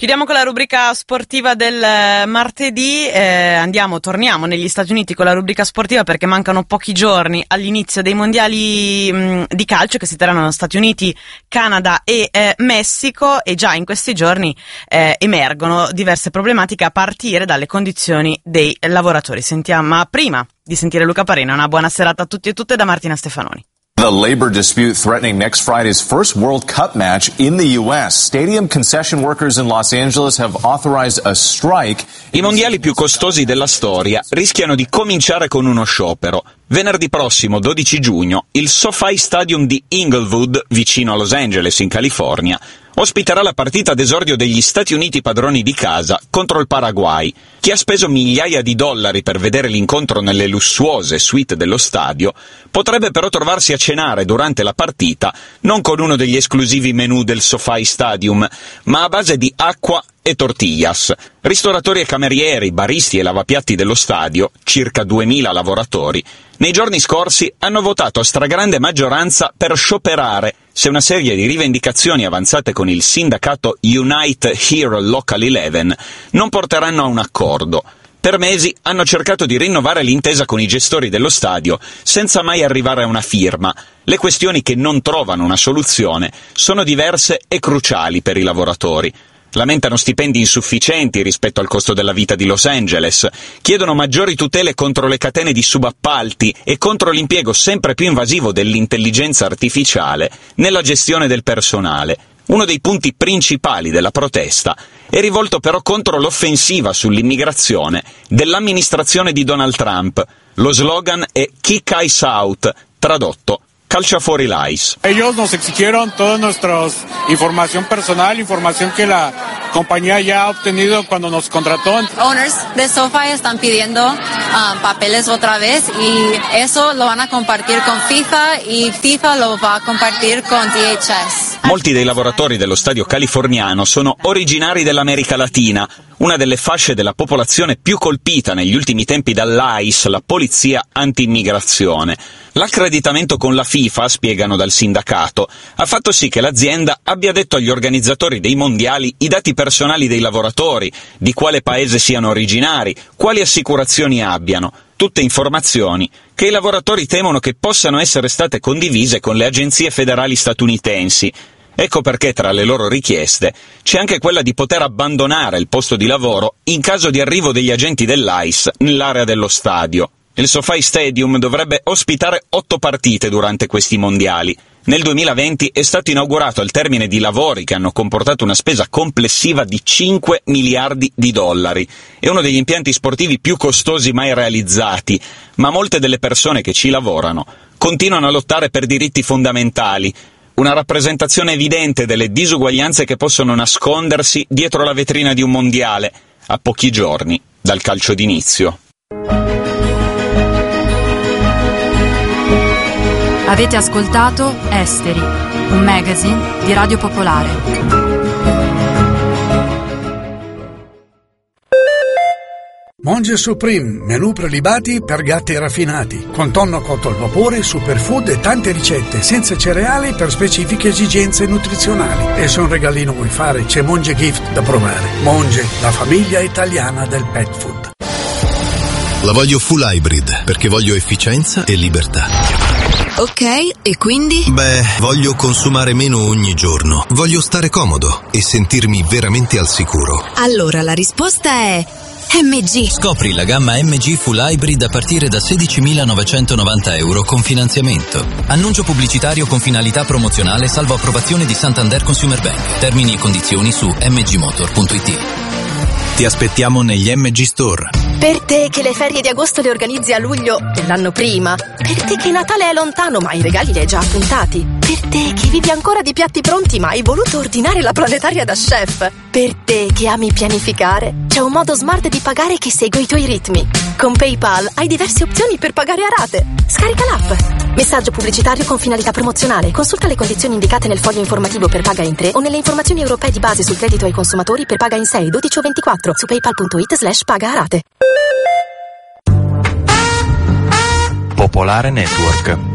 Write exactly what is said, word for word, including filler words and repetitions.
Chiudiamo con la rubrica sportiva del martedì, eh, andiamo, torniamo negli Stati Uniti con la rubrica sportiva perché mancano pochi giorni all'inizio dei mondiali mh, di calcio che si terranno negli Stati Uniti, Canada e eh, Messico, e già in questi giorni eh, emergono diverse problematiche a partire dalle condizioni dei lavoratori. Sentiamo, ma prima di sentire Luca Parena, una buona serata a tutti e tutte da Martina Stefanoni. The labor dispute threatening next Friday's first World Cup match in the U S. Stadium concession workers in Los Angeles have authorized a strike. I mondiali più costosi della storia rischiano di cominciare con uno sciopero. Venerdì prossimo, dodici giugno, il SoFi Stadium di Inglewood, vicino a Los Angeles, in California, ospiterà la partita d'esordio degli Stati Uniti padroni di casa contro il Paraguay. Chi ha speso migliaia di dollari per vedere l'incontro nelle lussuose suite dello stadio potrebbe però trovarsi a cenare durante la partita non con uno degli esclusivi menù del SoFi Stadium, ma a base di acqua e tortillas. Ristoratori e camerieri, baristi e lavapiatti dello stadio, circa duemila lavoratori, nei giorni scorsi hanno votato a stragrande maggioranza per scioperare se una serie di rivendicazioni avanzate con il sindacato Unite Here Local eleven non porteranno a un accordo. Per mesi hanno cercato di rinnovare l'intesa con i gestori dello stadio, senza mai arrivare a una firma. Le questioni che non trovano una soluzione sono diverse e cruciali per i lavoratori. Lamentano stipendi insufficienti rispetto al costo della vita di Los Angeles, chiedono maggiori tutele contro le catene di subappalti e contro l'impiego sempre più invasivo dell'intelligenza artificiale nella gestione del personale. Uno dei punti principali della protesta è rivolto però contro l'offensiva sull'immigrazione dell'amministrazione di Donald Trump. Lo slogan è Kick Ice Out, tradotto calcia fuori l'Ice. Ellos nos exigieron toda nuestra información personal, información que la compañía ya ha obtenido cuando nos contrató. Owners de SoFi están pidiendo um, papeles otra vez y eso lo van a compartir con FIFA y FIFA lo va a compartir con D H S. Molti dei lavoratori dello stadio californiano sono originari dell'America Latina, una delle fasce della popolazione più colpita negli ultimi tempi dall'I C E, la polizia anti-immigrazione. L'accreditamento con la FIFA, spiegano dal sindacato, ha fatto sì che l'azienda abbia detto agli organizzatori dei mondiali i dati personali dei lavoratori, di quale paese siano originari, quali assicurazioni abbiano, tutte informazioni che i lavoratori temono che possano essere state condivise con le agenzie federali statunitensi. Ecco perché tra le loro richieste c'è anche quella di poter abbandonare il posto di lavoro in caso di arrivo degli agenti dell'I C E nell'area dello stadio. Il SoFi Stadium dovrebbe ospitare otto partite durante questi mondiali. Nel duemilaventi è stato inaugurato al termine di lavori che hanno comportato una spesa complessiva di cinque miliardi di dollari. È uno degli impianti sportivi più costosi mai realizzati, ma molte delle persone che ci lavorano continuano a lottare per diritti fondamentali. Una rappresentazione evidente delle disuguaglianze che possono nascondersi dietro la vetrina di un mondiale, a pochi giorni dal calcio d'inizio. Avete ascoltato Esteri, un magazine di Radio Popolare. Monge Supreme, menù prelibati per gatti raffinati, con tonno cotto al vapore, superfood e tante ricette senza cereali per specifiche esigenze nutrizionali. E se un regalino vuoi fare, c'è Monge Gift da provare. Monge, la famiglia italiana del pet food. La voglio full hybrid, perché voglio efficienza e libertà. Ok, e quindi? Beh, voglio consumare meno ogni giorno. Voglio stare comodo e sentirmi veramente al sicuro. Allora la risposta è M G. Scopri la gamma M G Full Hybrid a partire da sedicimilanovecentonovanta euro con finanziamento. Annuncio pubblicitario con finalità promozionale salvo approvazione di Santander Consumer Bank. Termini e condizioni su m g motor punto i t. Ti aspettiamo negli M G Store. Per te che le ferie di agosto le organizzi a luglio dell'anno prima. Per te che Natale è lontano ma i regali li hai già appuntati. Per te che vivi ancora di piatti pronti ma hai voluto ordinare la planetaria da chef. Per te che ami pianificare, c'è un modo smart di pagare che segue i tuoi ritmi. Con PayPal hai diverse opzioni per pagare a rate. Scarica l'app. Messaggio pubblicitario con finalità promozionale. Consulta le condizioni indicate nel foglio informativo per paga in tre o nelle informazioni europee di base sul credito ai consumatori per paga in sei, dodici o ventiquattro su paypal punto it slash paga a rate. Popolare Network.